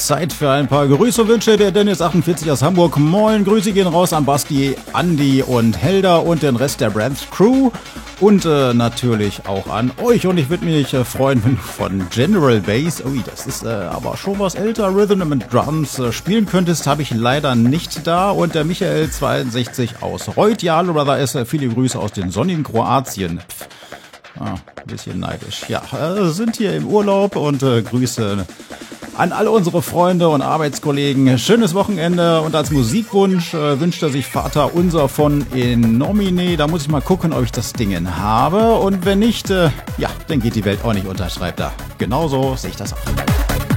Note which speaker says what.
Speaker 1: Zeit für ein paar Grüße und Wünsche. Der Dennis48 aus Hamburg. Moin, Grüße gehen raus an Basti, Andi und Helda und den Rest der Brands Crew. Und natürlich auch an euch. Und ich würde mich freuen, wenn du von General Bass, das ist aber schon was älter, Rhythm and Drums spielen könntest. Habe ich leider nicht da. Und der Michael62 aus Reuth. Ja, hallo Brother S. Viele Grüße aus den sonnigen Kroatien. Ein bisschen neidisch. Ja, sind hier im Urlaub und Grüße an alle unsere Freunde und Arbeitskollegen. Schönes Wochenende und als Musikwunsch wünscht er sich Vater Unser von In Nomine. Da muss ich mal gucken, ob ich das Ding habe und wenn nicht, dann geht die Welt auch nicht unter, schreibt er. Genauso sehe ich das auch.